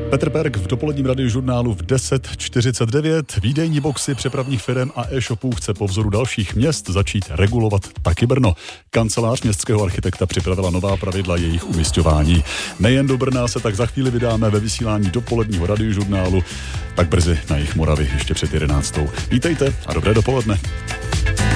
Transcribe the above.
Petr Perk v dopoledním radiožurnálu v 10:49. Výdejní boxy přepravních firem a e-shopů chce po vzoru dalších měst začít regulovat taky Brno. Kancelář městského architekta připravila nová pravidla jejich umisťování. Nejen do Brna se tak za chvíli vydáme ve vysílání dopoledního radiožurnálu, tak brzy na jejich Moravy ještě před 11. Vítejte a dobré dopoledne.